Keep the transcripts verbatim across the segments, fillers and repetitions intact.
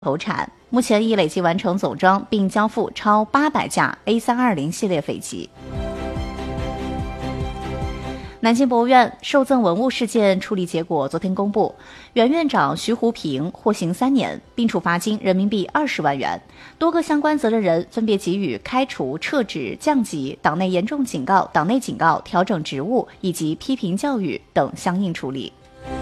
投产，目前已累计完成总装并交付超八百架 A 三二零 系列飞机。南京博物院受赠文物事件处理结果昨天公布，原院长徐湖平获刑三年，并处罚金人民币二十万元，多个相关责任人分别给予开除、撤职、降级、党内严重警告、党内警告、调整职务以及批评教育等相应处理。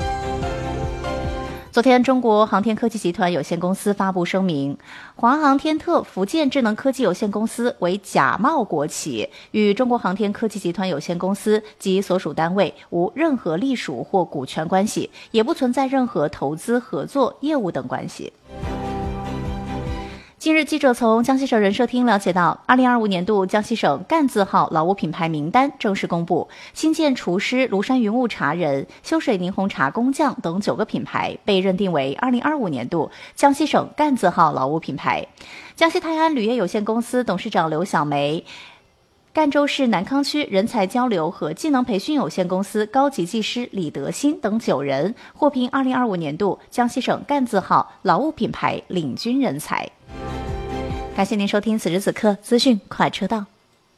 昨天，中国航天科技集团有限公司发布声明，华航天特福建智能科技有限公司为假冒国企，与中国航天科技集团有限公司及所属单位无任何隶属或股权关系，也不存在任何投资、合作、业务等关系。近日，记者从江西省人社厅了解到，二零二五年度江西省赣字号劳务品牌名单正式公布，新建厨师、庐山云雾茶人、修水霓虹茶工匠等九个品牌被认定为二零二五年度江西省赣字号劳务品牌。江西泰安铝业有限公司董事长刘小梅、赣州市南康区人才交流和技能培训有限公司高级技师李德新等九人获评二零二五年度江西省赣字号劳务品牌领军人才。感谢您收听此时此刻资讯快车道。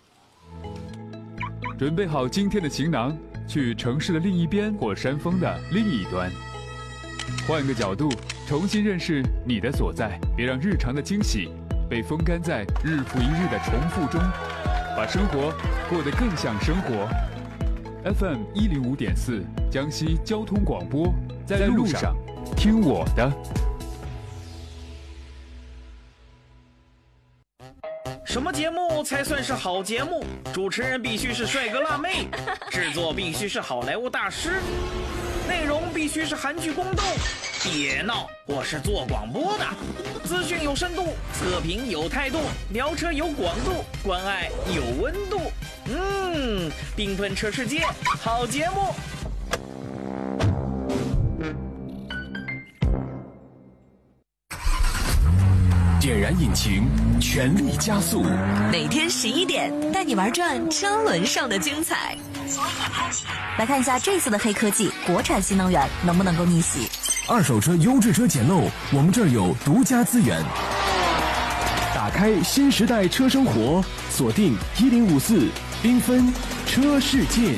准备好今天的行囊，去城市的另一边或山峰的另一端，换个角度重新认识你的所在，别让日常的惊喜被风干在日复一日的重复中，把生活过得更像生活。 F M 一零五点四江西交通广播，在路上听我的。 什么节目才算是好节目？主持人必须是帅哥辣妹，制作必须是好莱坞大师，内容必须是韩剧宫斗。别闹，我是做广播的，资讯有深度，测评有态度，聊车有广度，关爱有温度。嗯，缤纷车世界，好节目。 点燃引擎，全力加速。 每天十一点，带你玩转车轮上的精彩。 来看一下这次的黑科技，国产新能源能不能够逆袭？ 二手车优质车捡漏，我们这儿有独家资源。打开新时代车生活，锁定一零五四缤纷车世界。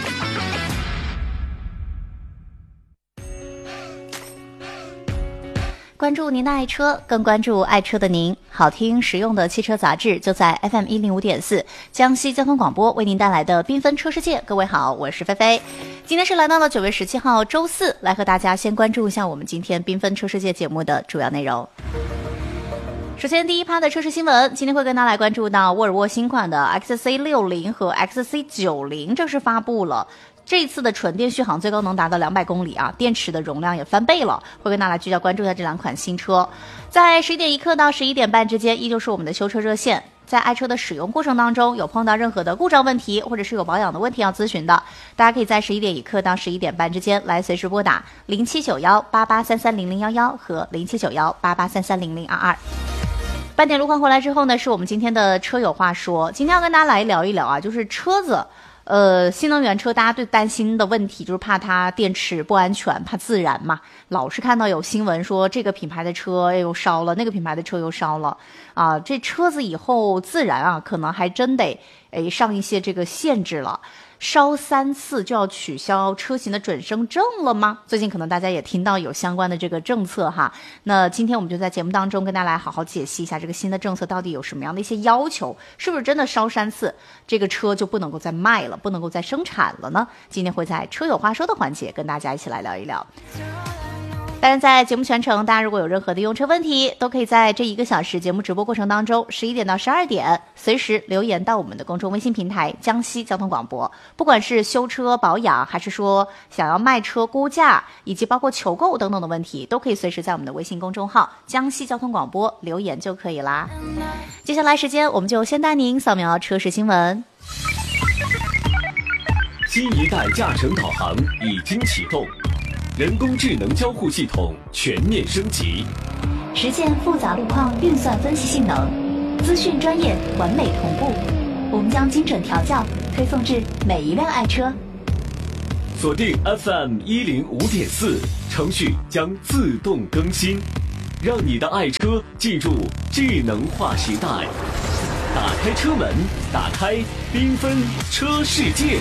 关注您的爱车，更关注爱车的您。好听实用的汽车杂志就在 F M 一零五点四江西交通广播为您带来的缤纷车世界。各位好，我是菲菲。今天是来到了九月十七号周四，来和大家先关注一下我们今天缤纷车世界节目的主要内容。首先，第一趴的车市新闻，今天会跟大家来关注到沃尔沃新款的 X C 六十 和 X C 九十正式发布了。这一次的纯电续航最高能达到两百公里啊，电池的容量也翻倍了，会跟大家聚焦关注一下这两款新车。在十一点一刻到十一点半之间，依旧是我们的修车热线。在爱车的使用过程当中，有碰到任何的故障问题，或者是有保养的问题要咨询的，大家可以在十一点一刻到十一点半之间来随时拨打零七九幺八八三三零零幺幺和零七九幺八八三三零零二二。半点路况回来之后呢，是我们今天的车友话说，今天要跟大家来聊一聊啊，就是车子。呃，新能源车大家最担心的问题就是怕它电池不安全，怕自燃嘛。老是看到有新闻说这个品牌的车又烧了，那个品牌的车又烧了啊。这车子以后自燃啊，可能还真得诶上一些这个限制了。烧三次就要取消车型的准生证了吗？最近可能大家也听到有相关的这个政策哈。那今天我们就在节目当中跟大家来好好解析一下这个新的政策到底有什么样的一些要求，是不是真的烧三次这个车就不能够再卖了，不能够再生产了呢？今天会在车友话说的环节跟大家一起来聊一聊。当然在节目全程，大家如果有任何的用车问题，都可以在这一个小时节目直播过程当中，十一点到十二点随时留言到我们的公众微信平台江西交通广播。不管是修车保养，还是说想要卖车估价，以及包括求购等等的问题，都可以随时在我们的微信公众号江西交通广播留言就可以啦。接下来时间我们就先带您扫描车市新闻。 新一代驾乘导航已经启动，人工智能交互系统全面升级， 实现复杂路况运算分析性能，资讯专业完美同步。我们将精准调教，推送至每一辆爱车。 锁定 F M 一零五点四，程序将自动更新。 让你的爱车记住智能化时代。打开车门，打开缤纷车世界。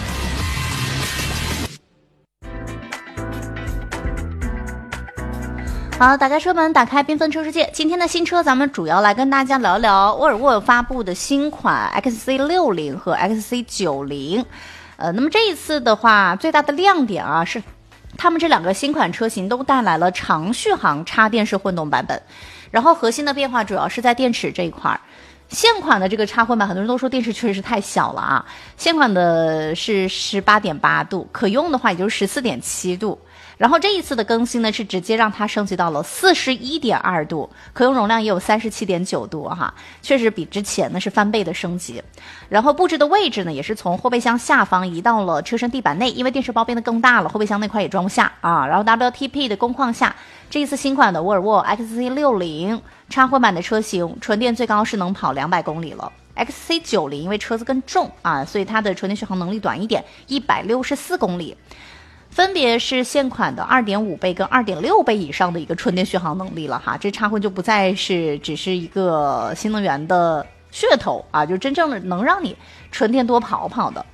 好，打开车门，打开缤纷车世界。今天的新车，咱们主要来跟大家聊聊沃尔沃发布的新款 X C 六十 和 X C 九十。呃，那么这一次的话，最大的亮点啊是，他们这两个新款车型都带来了长续航插电式混动版本，然后核心的变化主要是在电池这一块。现款的这个插混版，很多人都说电池确实是太小了啊。现款的是 十八点八 度，可用的话也就是 十四点七 度。然后这一次的更新呢，是直接让它升级到了 四十一点二 度，可用容量也有 三十七点九 度哈，确实比之前呢是翻倍的升级。然后布置的位置呢，也是从后备箱下方移到了车身地板内，因为电池包变得更大了，后备箱那块也装不下啊。然后 W T P 的工况下，这一次新款的沃尔沃 X C 六十 插混版的车型，纯电最高是能跑两百公里了。X C 九十 因为车子更重啊，所以它的纯电续航能力短一点，一百六十四公里。分别是现款的 二点五 倍跟 二点六 倍以上的一个纯电续航能力了哈，这插混就不再是只是一个新能源的噱头啊，就真正的能让你纯电多跑跑的。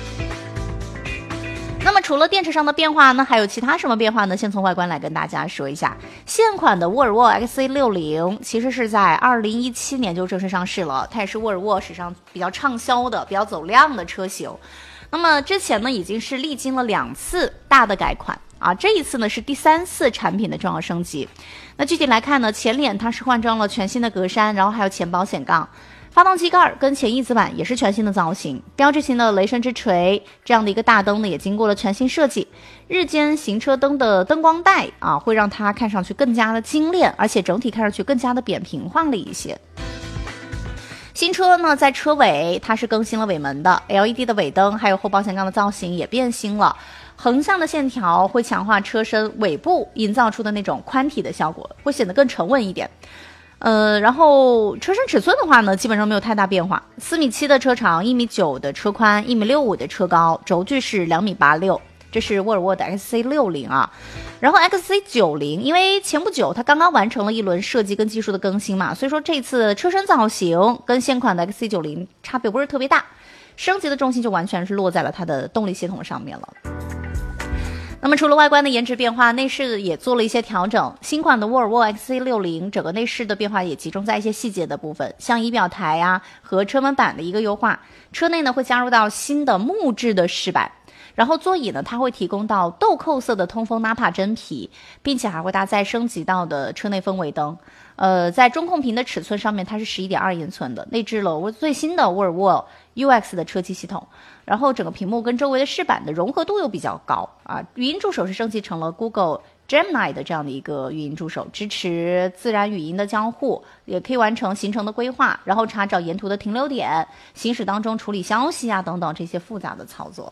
那么除了电池上的变化呢，还有其他什么变化呢？先从外观来跟大家说一下，现款的沃尔沃 X C 六十 其实是在二零一七年就正式上市了，它也是沃尔沃史上比较畅销的、比较走量的车型。那么之前呢，已经是历经了两次大的改款啊，这一次呢是第三次产品的重要升级。那具体来看呢，前脸它是换装了全新的格栅，然后还有前保险杠，发动机盖跟前翼子板也是全新的造型，标志性的雷神之锤这样的一个大灯呢，也经过了全新设计。日间行车灯的灯光带啊，会让它看上去更加的精炼，而且整体看上去更加的扁平化了一些。新车呢，在车尾它是更新了尾门的 L E D 的尾灯，还有后保险杠的造型也变新了，横向的线条会强化车身尾部营造出的那种宽体的效果，会显得更沉稳一点。呃，然后车身尺寸的话呢，基本上没有太大变化，四米七的车长，一米九的车宽，一米六五的车高，轴距是两米八六。这是沃尔沃的 X C 六十 啊，然后 X C 九十，因为前不久它刚刚完成了一轮设计跟技术的更新嘛，所以说这次车身造型跟现款的 X C 九十差别不是特别大，升级的重心就完全是落在了它的动力系统上面了。那么除了外观的颜值变化，内饰也做了一些调整。新款的沃尔沃 X C 六十 整个内饰的变化也集中在一些细节的部分，像仪表台啊和车门板的一个优化，车内呢会加入到新的木质的饰板。然后座椅呢，它会提供到豆蔻色的通风纳帕真皮，并且还会搭载升级到的车内氛围灯。呃，在中控屏的尺寸上面，它是 十一点二英寸的，内置了最新的沃尔沃 U X 的车机系统。然后整个屏幕跟周围的饰板的融合度又比较高啊。语音助手是升级成了 Google Gemini 的这样的一个语音助手，支持自然语音的交互，也可以完成行程的规划，然后查找沿途的停留点，行驶当中处理消息啊等等这些复杂的操作。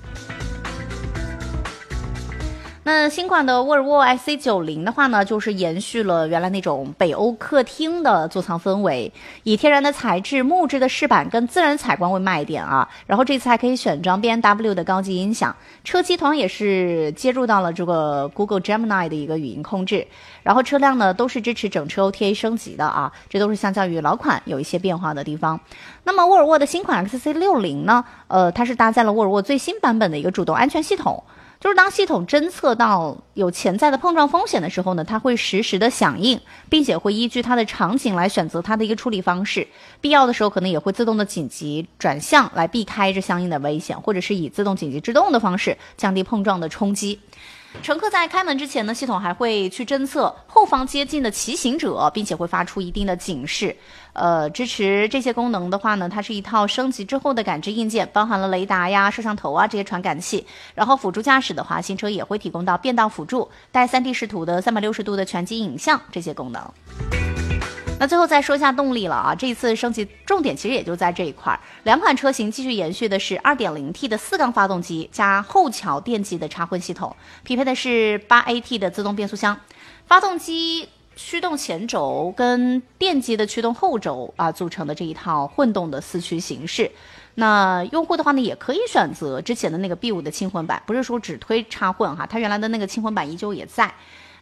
那新款的沃尔沃 X C 九十 的话呢，就是延续了原来那种北欧客厅的座舱氛围，以天然的材质、木质的饰板跟自然采光为卖点啊。然后这次还可以选装 B M W 的高级音响，车机同样也是接入到了这个 Google Gemini 的一个语音控制。然后车辆呢都是支持整车 O T A 升级的啊，这都是相较于老款有一些变化的地方。那么沃尔沃的新款 X C 六十 呢，呃，它是搭载了沃尔沃最新版本的一个主动安全系统。就是当系统侦测到有潜在的碰撞风险的时候呢，它会实时的响应，并且会依据它的场景来选择它的一个处理方式，必要的时候可能也会自动的紧急转向来避开这相应的危险，或者是以自动紧急制动的方式降低碰撞的冲击。乘客在开门之前呢，系统还会去侦测后方接近的骑行者，并且会发出一定的警示。呃，支持这些功能的话呢，它是一套升级之后的感知硬件，包含了雷达呀、摄像头啊这些传感器。然后辅助驾驶的话，新车也会提供到变道辅助、带 三 D 视图的三百六十度的全景影像这些功能。那最后再说一下动力了啊，这一次升级重点其实也就在这一块，两款车型继续延续的是 二点零 T 的四缸发动机加后桥电机的插混系统，匹配的是 八 A T 的自动变速箱，发动机驱动前轴跟电机的驱动后轴啊组成的这一套混动的四驱形式。那用户的话呢，也可以选择之前的那个 B 五 的轻混版，不是说只推插混哈，它原来的那个轻混版依旧也在。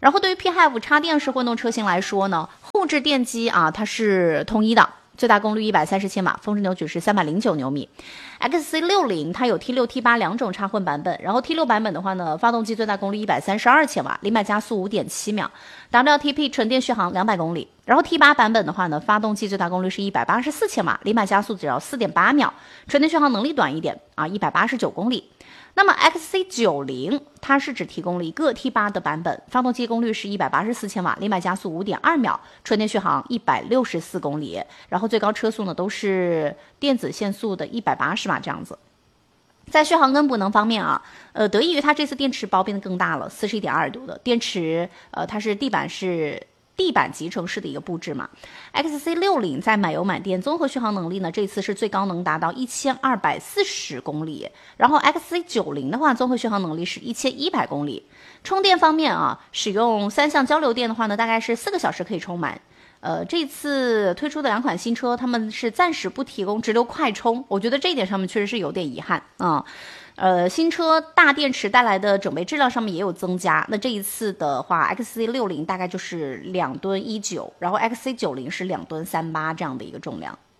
然后对于 P H E V 插电式混动车型来说呢，后置电机啊它是统一的，最大功率一百三十千瓦，峰值扭矩是三百零九牛米。X C 六十 它有 T 六 T 八 两种插混版本，然后 T 六 版本的话呢，发动机最大功率一百三十二千瓦，零百加速 五点七秒 ，W L T P 纯电续航两百公里。然后 T 八 版本的话呢，发动机最大功率是一百八十四千瓦，零百加速只要 四点八秒，纯电续航能力短一点啊，一百八十九公里。那么 X C 九十 它是只提供了一个 T 八 的版本，发动机功率是一百八十四千瓦，零百加速 五点二秒，纯电续航一百六十四公里，然后最高车速呢都是电子限速的一百八十码这样子。在续航跟补能方面啊，呃，得益于它这次电池包变得更大了， 四十一点二度的电池，呃，它是地板是地板集成式的一个布置嘛。X C 六十 在满油满电综合续航能力呢，这次是最高能达到一千二百四十公里，然后 X C 九十 的话，综合续航能力是一千一百公里。充电方面啊，使用三相交流电的话呢，大概是四个小时可以充满。呃，这次推出的两款新车，他们是暂时不提供直流快充，我觉得这一点上面确实是有点遗憾啊。呃，新车大电池带来的整备质量上面也有增加。那这一次的话 ，X C 六十 大概就是两吨一九，然后 X C 九十是两吨三八这样的一个重量。